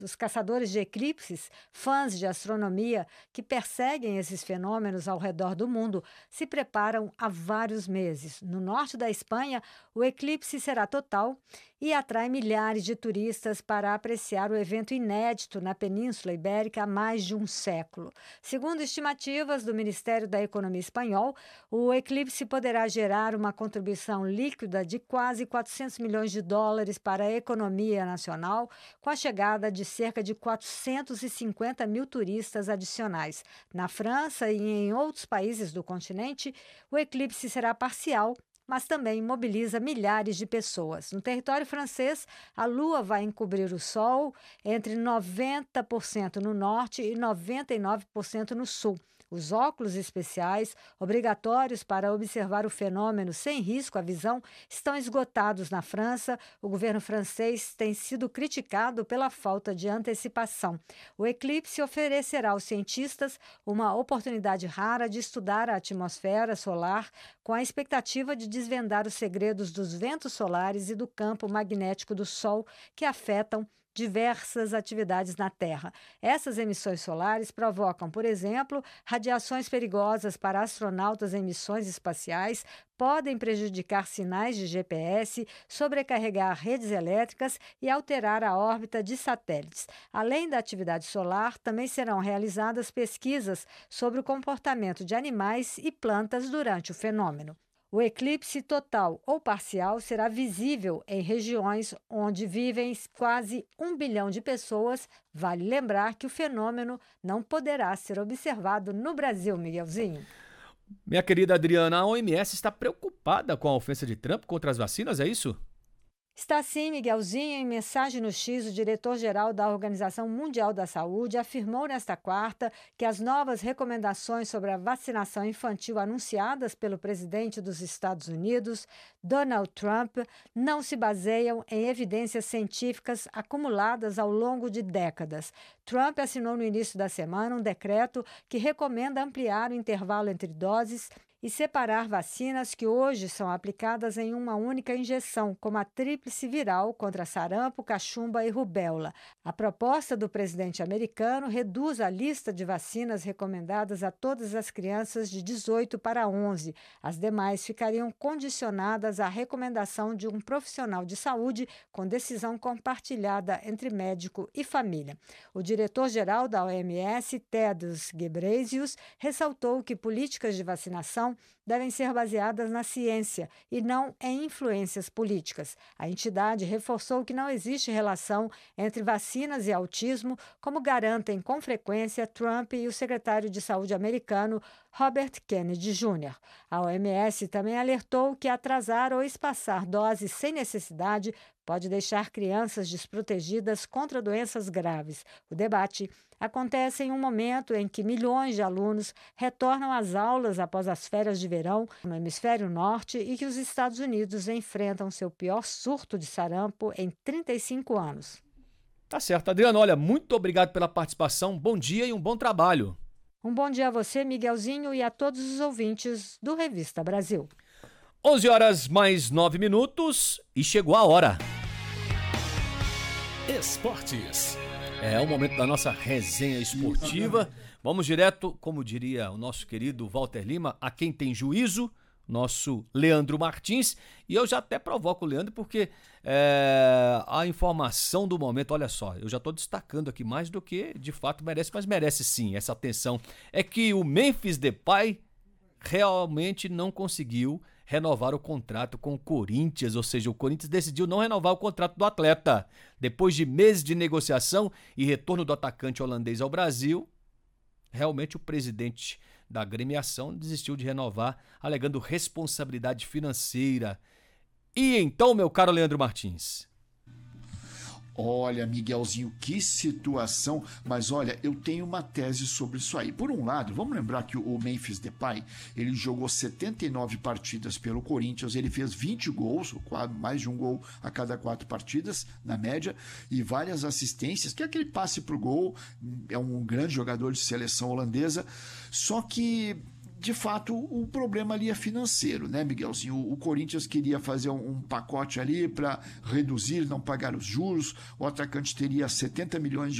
Os caçadores de eclipses, fãs de astronomia que perseguem esses fenômenos ao redor do mundo, se preparam há vários meses. No norte da Espanha, o eclipse será total e atrai milhares de turistas para apreciar o evento inédito na Península Ibérica há mais de um século. Segundo estimativas do Ministério da Economia espanhol, o eclipse poderá gerar uma contribuição líquida de quase 400 milhões de dólares para a economia nacional, com a chegada de cerca de 450 mil turistas adicionais. Na França e em outros países do continente, o eclipse será parcial, mas também mobiliza milhares de pessoas. No território francês, a Lua vai encobrir o Sol entre 90% no norte e 99% no sul. Os óculos especiais, obrigatórios para observar o fenômeno sem risco à visão, estão esgotados na França. O governo francês tem sido criticado pela falta de antecipação. O eclipse oferecerá aos cientistas uma oportunidade rara de estudar a atmosfera solar, com a expectativa de desvendar os segredos dos ventos solares e do campo magnético do Sol, que afetam diversas atividades na Terra. Essas emissões solares provocam, por exemplo, radiações perigosas para astronautas em missões espaciais, podem prejudicar sinais de GPS, sobrecarregar redes elétricas e alterar a órbita de satélites. Além da atividade solar, também serão realizadas pesquisas sobre o comportamento de animais e plantas durante o fenômeno. O eclipse total ou parcial será visível em regiões onde vivem quase 1 bilhão de pessoas. Vale lembrar que o fenômeno não poderá ser observado no Brasil, Miguelzinho. Minha querida Adriana, a OMS está preocupada com a ofensa de Trump contra as vacinas, é isso? Está sim, Miguelzinho. Em mensagem no X, o diretor-geral da Organização Mundial da Saúde afirmou nesta quarta que as novas recomendações sobre a vacinação infantil anunciadas pelo presidente dos Estados Unidos, Donald Trump, não se baseiam em evidências científicas acumuladas ao longo de décadas. Trump assinou no início da semana um decreto que recomenda ampliar o intervalo entre doses e separar vacinas que hoje são aplicadas em uma única injeção, como a tríplice viral contra sarampo, cachumba e rubéola. A proposta do presidente americano reduz a lista de vacinas recomendadas a todas as crianças de 18 para 11. As demais ficariam condicionadas à recomendação de um profissional de saúde com decisão compartilhada entre médico e família. O diretor-geral da OMS, Tedros Ghebreyesus, ressaltou que políticas de vacinação devem ser baseadas na ciência e não em influências políticas. A entidade reforçou que não existe relação entre vacinas e autismo, como garantem com frequência Trump e o secretário de Saúde americano, Robert Kennedy Jr. A OMS também alertou que atrasar ou espaçar doses sem necessidade pode deixar crianças desprotegidas contra doenças graves. O debate acontece em um momento em que milhões de alunos retornam às aulas após as férias de verão no hemisfério norte e que os Estados Unidos enfrentam seu pior surto de sarampo em 35 anos. Tá certo, Adriano. Olha, muito obrigado pela participação. Bom dia e um bom trabalho. Um bom dia a você, Miguelzinho, e a todos os ouvintes do Revista Brasil. 11 horas mais 9 minutos e chegou a hora. Esportes. É o momento da nossa resenha esportiva. Vamos direto, como diria o nosso querido Walter Lima, a quem tem juízo, nosso Leandro Martins. E eu já até provoco o Leandro porque a informação do momento, olha só, eu já estou destacando aqui mais do que de fato merece, mas merece sim essa atenção. É que o Memphis Depay realmente não conseguiu renovar o contrato com o Corinthians, ou seja, o Corinthians decidiu não renovar o contrato do atleta. Depois de meses de negociação e retorno do atacante holandês ao Brasil, realmente o presidente da agremiação desistiu de renovar, alegando responsabilidade financeira. E então, meu caro Leandro Martins? Olha, Miguelzinho, que situação, mas olha, eu tenho uma tese sobre isso aí. Por um lado, vamos lembrar que o Memphis Depay, ele jogou 79 partidas pelo Corinthians, ele fez 20 gols, mais de um gol a cada 4 partidas, na média, e várias assistências, que é aquele passe pro gol, é um grande jogador de seleção holandesa, só que de fato, o problema ali é financeiro, né, Miguelzinho? O Corinthians queria fazer um pacote ali para reduzir, não pagar os juros, o atacante teria 70 milhões de